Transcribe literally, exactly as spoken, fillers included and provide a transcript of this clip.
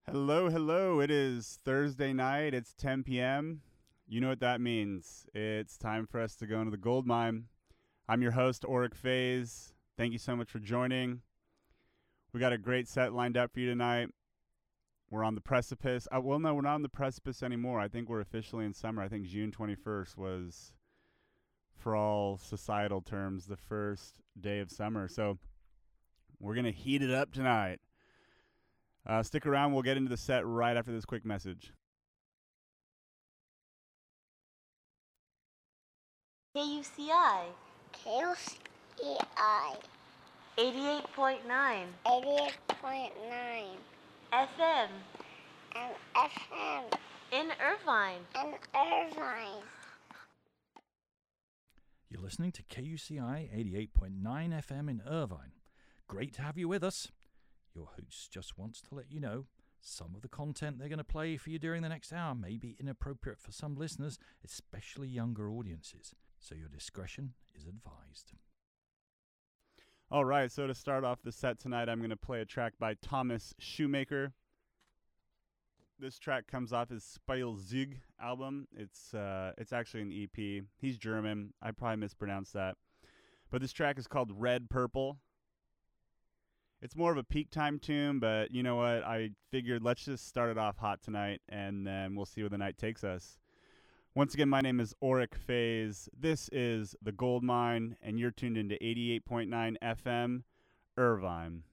Hello, hello. It is Thursday night. It's ten p.m. You know what that means. It's time for us to go into the gold mine. I'm your host, Auric Faze. Thank you so much for joining. We got a great set lined up for you tonight. We're on the precipice. Uh, well, no, we're not on the precipice anymore. I think we're officially in summer. I think June twenty-first was, for all societal terms, the first day of summer. So we're going to heat it up tonight. Uh, stick around. We'll get into the set right after this quick message. K U C I. K U C I. eighty-eight point nine. eighty-eight point nine. F M. And F M. In Irvine. And Irvine. You're listening to K U C I eighty-eight point nine F M in Irvine. Great to have you with us. Your host just wants to let you know some of the content they're going to play for you during the next hour may be inappropriate for some listeners, especially younger audiences. So your discretion is advised. All right, so to start off the set tonight, I'm going to play a track by Thomas Shoemaker. This track comes off his Spielzug album. It's uh, it's actually an E P. He's German. I probably mispronounced that. But this track is called Red Purple. It's more of a peak time tune, but you know what? I figured let's just start it off hot tonight, and then we'll see where the night takes us. Once again, my name is Auric Faze. This is The Gold Mine, and you're tuned into eighty-eight point nine F M, Irvine.